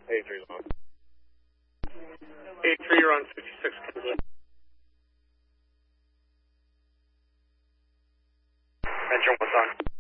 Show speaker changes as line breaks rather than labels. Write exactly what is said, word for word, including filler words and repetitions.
eighty-three is on. eighty-three, you're on fifty-six, Kinsley. Engine was on.